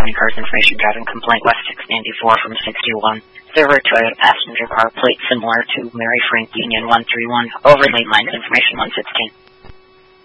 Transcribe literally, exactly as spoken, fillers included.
seventy cars information driving complaint West six ninety-four from sixty-one. Server Toyota passenger car plate similar to Mary Frank Union one three one. Over late lines information one sixteen.